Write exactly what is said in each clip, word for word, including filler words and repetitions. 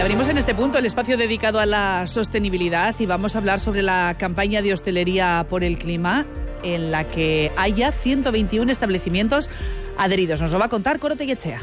abrimos en este punto el espacio dedicado a la sostenibilidad y vamos a hablar sobre la campaña de hostelería por el clima, en la que hay ya ciento veintiuno establecimientos adheridos. Nos lo va a contar Coro Tellechea.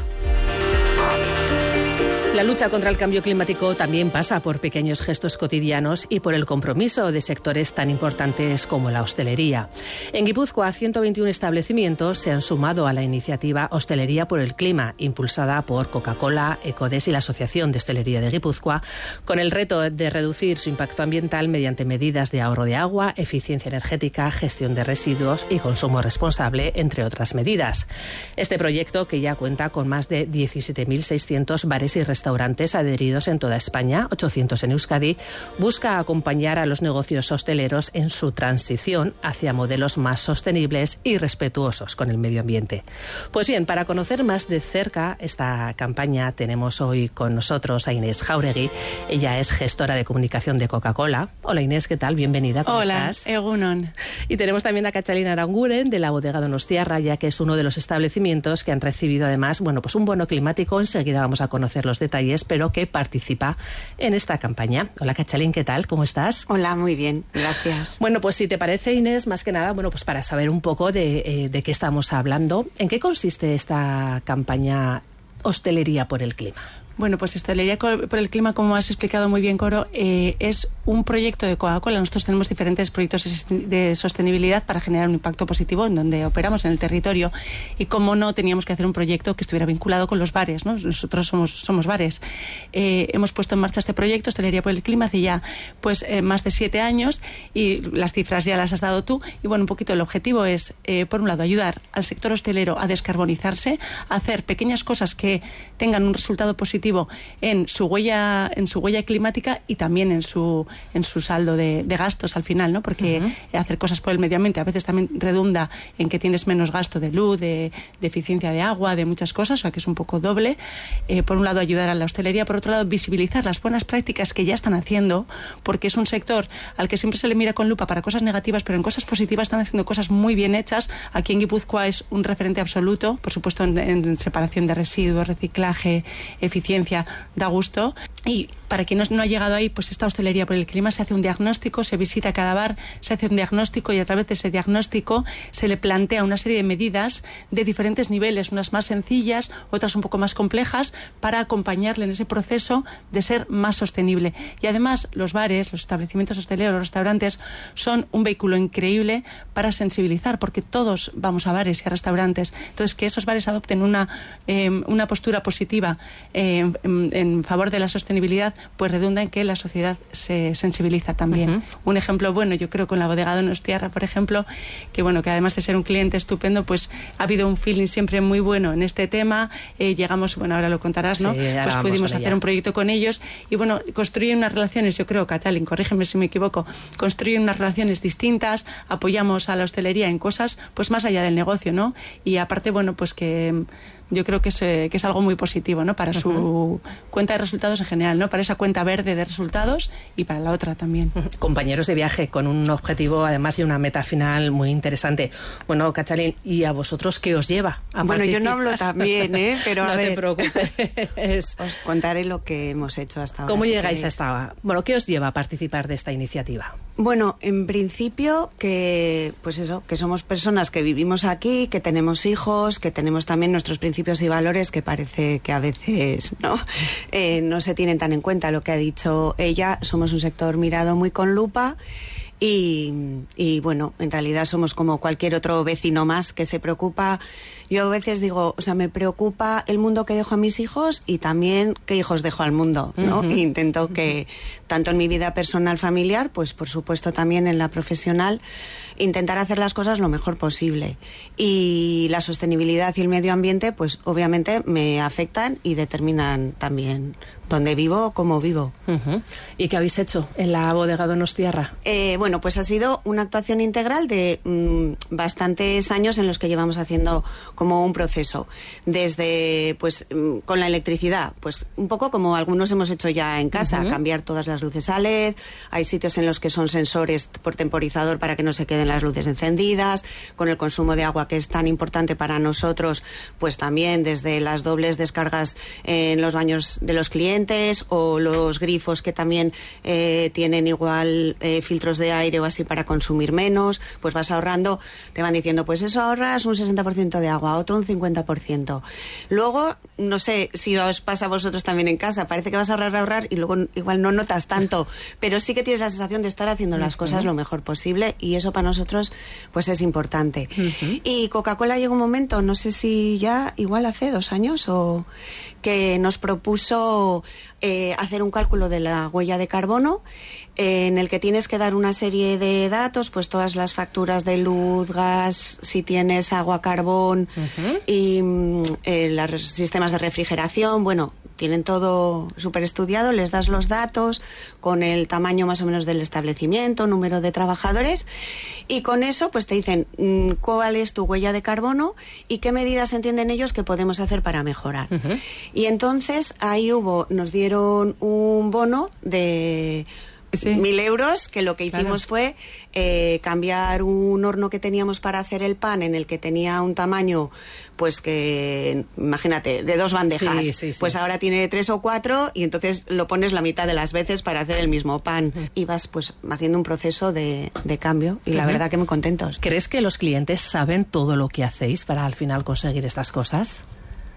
La lucha contra el cambio climático también pasa por pequeños gestos cotidianos y por el compromiso de sectores tan importantes como la hostelería. En Guipúzcoa, ciento veintiuno establecimientos se han sumado a la iniciativa Hostelería por el Clima, impulsada por Coca-Cola, Ecodes y la Asociación de Hostelería de Guipúzcoa, con el reto de reducir su impacto ambiental mediante medidas de ahorro de agua, eficiencia energética, gestión de residuos y consumo responsable, entre otras medidas. Este proyecto, que ya cuenta con más de diecisiete mil seiscientos bares y restaurantes, restaurantes adheridos en toda España, ochocientos en Euskadi, busca acompañar a los negocios hosteleros en su transición hacia modelos más sostenibles y respetuosos con el medio ambiente. Pues bien, para conocer más de cerca esta campaña tenemos hoy con nosotros a Inés Jauregui. Ella es gestora de comunicación de Coca-Cola. Hola Inés, ¿qué tal? Bienvenida, ¿cómo Hola, estás? Egunon. Y tenemos también a Katxalin Aranguren de la bodega Donostiarra, ya que es uno de los establecimientos que han recibido además, bueno, pues un bono climático. Enseguida vamos a conocer los detalles, pero que participa en esta campaña. Hola Katxalin, ¿qué tal? ¿Cómo estás? Hola, muy bien, gracias. Bueno, pues si te parece, Inés, más que nada, bueno, pues para saber un poco de, eh, de qué estamos hablando, ¿en qué consiste esta campaña Hostelería por el Clima? Bueno, pues Hostelería por el Clima, como has explicado muy bien, Coro, eh, es un proyecto de Coca-Cola. Nosotros tenemos diferentes proyectos de sostenibilidad para generar un impacto positivo en donde operamos en el territorio. Y como no, teníamos que hacer un proyecto que estuviera vinculado con los bares, ¿no? Nosotros somos, somos bares. Eh, hemos puesto en marcha este proyecto, Hostelería por el Clima, hace ya pues eh, más de siete años, y las cifras ya las has dado tú. Y bueno, un poquito el objetivo es, eh, por un lado, ayudar al sector hostelero a descarbonizarse, a hacer pequeñas cosas que tengan un resultado positivo en su huella en su huella climática y también en su en su saldo de, de gastos al final, ¿no? Porque uh-huh. hacer cosas por el medio ambiente a veces también redunda en que tienes menos gasto de luz, de, de eficiencia de agua, de muchas cosas, o sea que es un poco doble. Eh, por un lado, ayudar a la hostelería, por otro lado, visibilizar las buenas prácticas que ya están haciendo, porque es un sector al que siempre se le mira con lupa para cosas negativas, pero en cosas positivas están haciendo cosas muy bien hechas. Aquí en Guipúzcoa es un referente absoluto, por supuesto en, en separación de residuos, reciclaje, eficiencia, da gusto. Y para quien no, no ha llegado ahí, pues esta Hostelería por el Clima se hace un diagnóstico, se visita cada bar, se hace un diagnóstico y a través de ese diagnóstico se le plantea una serie de medidas de diferentes niveles, unas más sencillas, otras un poco más complejas, para acompañarle en ese proceso de ser más sostenible. Y además los bares, los establecimientos hosteleros, los restaurantes son un vehículo increíble para sensibilizar, porque todos vamos a bares y a restaurantes. Entonces, que esos bares adopten una, eh, una postura positiva eh, en, en favor de la sostenibilidad, pues redunda en que la sociedad se sensibiliza también. Uh-huh. Un ejemplo bueno, yo creo, con la bodega Donostiarra, por ejemplo, que bueno, que además de ser un cliente estupendo, pues ha habido un feeling siempre muy bueno en este tema. Eh, llegamos, bueno, ahora lo contarás, ¿no? Sí, pues pudimos hacer un proyecto con ellos y bueno, construyen unas relaciones, yo creo, Katxalin, corrígeme si me equivoco, construyen unas relaciones distintas, apoyamos a la hostelería en cosas pues más allá del negocio, ¿no? Y aparte, bueno, pues que yo creo que es, que es algo muy positivo, ¿no? Para su uh-huh. cuenta de resultados en general, ¿no? Para esa cuenta verde de resultados y para la otra también. Uh-huh. Compañeros de viaje con un objetivo además y una meta final muy interesante. Bueno, Katxalin, ¿y a vosotros qué os lleva a Bueno, participar? yo no hablo también, ¿eh? Pero no a te ver, preocupes. Os contaré lo que hemos hecho hasta ahora. ¿Cómo si llegáis queréis. a esta? Bueno, ¿qué os lleva a participar de esta iniciativa? Bueno, en principio que, pues eso, que somos personas que vivimos aquí, que tenemos hijos, que tenemos también nuestros principios y valores, que parece que a veces no, eh, no se tienen tan en cuenta. Lo que ha dicho ella, somos un sector mirado muy con lupa. Y, y bueno, en realidad somos como cualquier otro vecino más que se preocupa. Yo a veces digo, o sea, me preocupa el mundo que dejo a mis hijos y también qué hijos dejo al mundo, ¿no? Uh-huh. E intento que, tanto en mi vida personal, familiar, pues por supuesto también en la profesional, intentar hacer las cosas lo mejor posible. Y la sostenibilidad y el medio ambiente, pues obviamente me afectan y determinan también dónde vivo, cómo vivo. Uh-huh. ¿Y qué habéis hecho en la bodega Donostiarra? Eh, bueno, pues ha sido una actuación integral de mmm, bastantes años en los que llevamos haciendo como un proceso. Desde, pues, con la electricidad, pues un poco como algunos hemos hecho ya en casa, uh-huh. cambiar todas las luces a L E D, hay sitios en los que son sensores por temporizador para que no se queden las luces encendidas, con el consumo de agua que es tan importante para nosotros, pues también desde las dobles descargas en los baños de los clientes o los grifos que también eh, tienen igual eh, filtros de aire o así para consumir menos, pues vas ahorrando, te van diciendo, pues eso ahorras un sesenta por ciento de agua, otro un cincuenta por ciento. Luego, no sé si os pasa a vosotros también en casa, parece que vas a ahorrar, ahorrar y luego igual no notas tanto, pero sí que tienes la sensación de estar haciendo las cosas lo mejor posible y eso para nosotros pues es importante. Uh-huh. Y Coca-Cola llegó un momento, no sé si ya igual hace dos años o que nos propuso eh, hacer un cálculo de la huella de carbono eh, en el que tienes que dar una serie de datos, pues todas las facturas de luz, gas, si tienes agua, carbón uh-huh. y eh, los sistemas de refrigeración, bueno, tienen todo súper estudiado, les das los datos con el tamaño más o menos del establecimiento, número de trabajadores y con eso pues te dicen mmm, cuál es tu huella de carbono y qué medidas entienden ellos que podemos hacer para mejorar. Uh-huh. Y entonces ahí hubo, nos dieron un bono de sí. mil euros, que lo que hicimos claro. fue eh, cambiar un horno que teníamos para hacer el pan en el que tenía un tamaño pues que, imagínate, de dos bandejas, sí, sí, sí. pues ahora tiene tres o cuatro y entonces lo pones la mitad de las veces para hacer el mismo pan. Uh-huh. Y vas pues haciendo un proceso de, de cambio y uh-huh. la verdad que muy contentos. ¿Crees que los clientes saben todo lo que hacéis para al final conseguir estas cosas?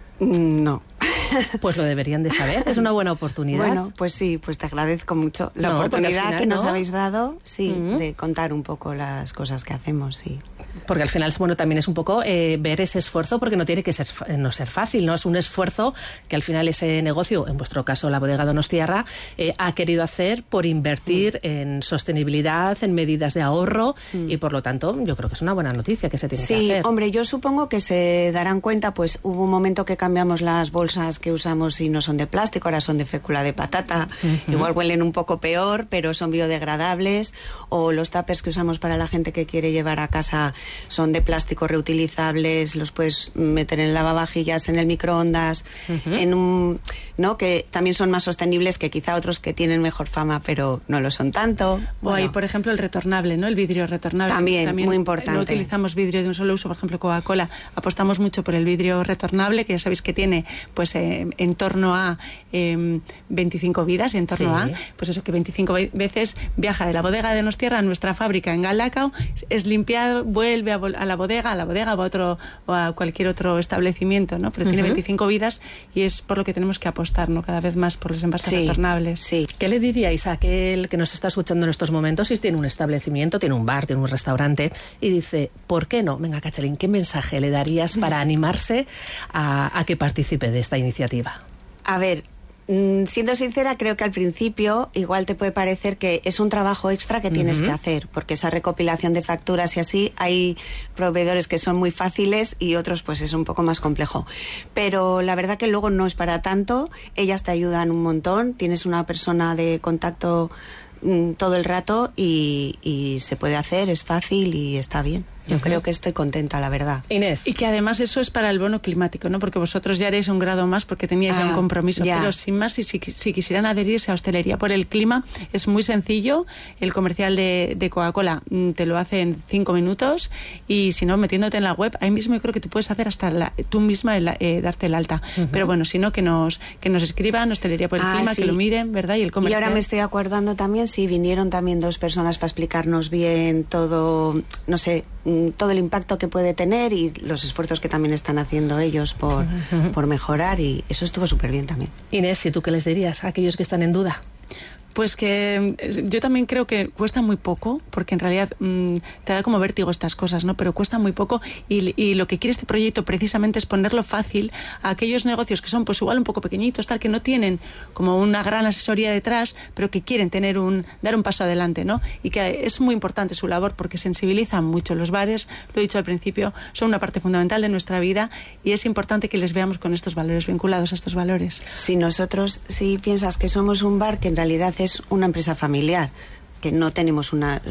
No. Pues lo deberían de saber, es una buena oportunidad. Bueno, pues sí, pues te agradezco mucho la no, oportunidad final, que nos ¿no? habéis dado, sí, uh-huh. de contar un poco las cosas que hacemos, sí. Porque al final, bueno, también es un poco eh, ver ese esfuerzo, porque no tiene que ser, no ser fácil, ¿no? Es un esfuerzo que al final ese negocio, en vuestro caso la bodega Donostiarra, eh, ha querido hacer por invertir mm. en sostenibilidad, en medidas de ahorro mm. y por lo tanto yo creo que es una buena noticia que se tiene sí, que hacer. Sí, hombre, yo supongo que se darán cuenta, pues hubo un momento que cambiamos las bolsas que usamos y no son de plástico, ahora son de fécula de patata, uh-huh. igual huelen un poco peor, pero son biodegradables, o los tuppers que usamos para la gente que quiere llevar a casa son de plástico reutilizables, los puedes meter en lavavajillas, en el microondas, uh-huh. en un, ¿no? Que también son más sostenibles que quizá otros que tienen mejor fama, pero no lo son tanto. O bueno. hay, por ejemplo, el retornable, ¿no? El vidrio retornable. También, también muy importante. No utilizamos vidrio de un solo uso, por ejemplo, Coca-Cola. Apostamos mucho por el vidrio retornable, que ya sabéis que tiene, pues, eh, en torno a eh, veinticinco vidas, en torno sí. a, pues eso, que veinticinco veces viaja de la bodega de Donostiarra a nuestra fábrica en Galdakao, es limpiado, vuelve a, a la bodega, a la bodega o a, otro, o a cualquier otro establecimiento, ¿no? Pero uh-huh. tiene veinticinco vidas y es por lo que tenemos que apostar, ¿no? Cada vez más por los envases sí, retornables. Sí. ¿Qué le diríais a aquel que nos está escuchando en estos momentos si tiene un establecimiento, tiene un bar, tiene un restaurante y dice, ¿por qué no? Venga, Cachelín, ¿qué mensaje le darías para animarse a, a que participe de esta iniciativa? A ver, siendo sincera, creo que al principio igual te puede parecer que es un trabajo extra que tienes uh-huh. que hacer, porque esa recopilación de facturas y así, hay proveedores que son muy fáciles y otros pues es un poco más complejo. Pero la verdad que luego no es para tanto, ellas te ayudan un montón, tienes una persona de contacto mm, todo el rato y, y se puede hacer, es fácil y está bien. Yo uh-huh. creo que estoy contenta, la verdad. Inés. Y que además eso es para el bono climático, ¿no? Porque vosotros ya haréis un grado más porque teníais ah, ya un compromiso. Ya. Pero sin más, si, si, si quisieran adherirse a Hostelería por el Clima, es muy sencillo. El comercial de, de Coca-Cola te lo hace en cinco minutos y si no, metiéndote en la web, ahí mismo yo creo que tú puedes hacer hasta la, tú misma el, eh, darte el alta. Uh-huh. Pero bueno, si no, que nos, que nos escriban Hostelería por el ah, Clima, sí. que lo miren, ¿verdad? Y el comercial. Y ahora me estoy acordando también, sí, vinieron también dos personas para explicarnos bien todo, no sé, todo el impacto que puede tener y los esfuerzos que también están haciendo ellos por, uh-huh. por mejorar y eso estuvo súper bien también. Inés, ¿y tú qué les dirías a aquellos que están en duda? Pues que yo también creo que cuesta muy poco, porque en realidad mmm, te da como vértigo estas cosas, ¿no? Pero cuesta muy poco y, y lo que quiere este proyecto precisamente es ponerlo fácil a aquellos negocios que son pues igual un poco pequeñitos, tal, que no tienen como una gran asesoría detrás, pero que quieren tener un dar un paso adelante, ¿no? Y que es muy importante su labor porque sensibilizan mucho. Los bares, lo he dicho al principio, son una parte fundamental de nuestra vida y es importante que les veamos con estos valores, vinculados a estos valores. Si nosotros, si piensas que somos un bar que en realidad es una empresa familiar, que no tenemos una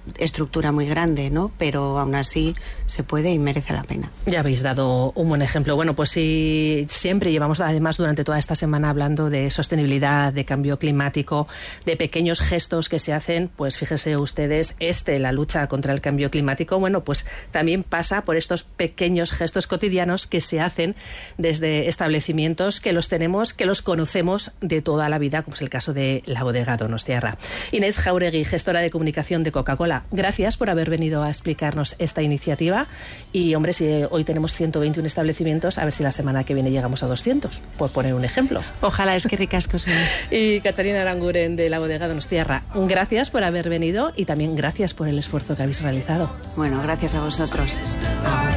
estructura muy grande, ¿no? Pero aún así se puede y merece la pena. Ya habéis dado un buen ejemplo. Bueno, pues sí, siempre llevamos además durante toda esta semana hablando de sostenibilidad, de cambio climático, de pequeños gestos que se hacen. Pues fíjense ustedes, este, la lucha contra el cambio climático, bueno, pues también pasa por estos pequeños gestos cotidianos que se hacen desde establecimientos que los tenemos, que los conocemos de toda la vida, como es el caso de la bodega Donostiarra. Inés Jauregui, gestora de comunicación de Coca-Cola, gracias por haber venido a explicarnos esta iniciativa. Y, hombre, si hoy tenemos ciento veintiún establecimientos, a ver si la semana que viene llegamos a doscientos, por poner un ejemplo. Ojalá, es que ricasco. Y Catarina Aranguren, de la bodega Donostiarra, gracias por haber venido y también gracias por el esfuerzo que habéis realizado. Bueno, gracias a vosotros.